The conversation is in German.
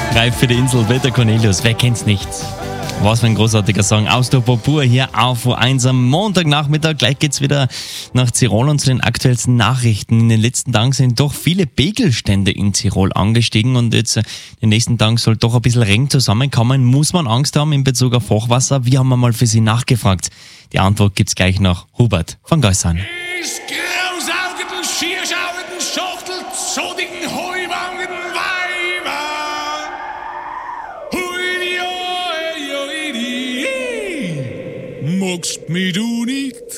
Reif für die Insel, Peter Cornelius, wer kennt's nicht? Was für ein großartiger Song aus der Popur hier auf U1 am Montagnachmittag. Gleich geht's wieder nach Tirol und zu den aktuellsten Nachrichten. In den letzten Tagen sind doch viele Pegelstände in Tirol angestiegen und jetzt in den nächsten Tagen soll doch ein bisschen Regen zusammenkommen. Muss man Angst haben in Bezug auf Hochwasser? Wir haben mal für Sie nachgefragt. Die Antwort gibt's gleich nach Hubert von Geussan. Ist grausaugenden, schierschauenden, schachtelzodigen, heuwagen Weiber. Magst mich du nicht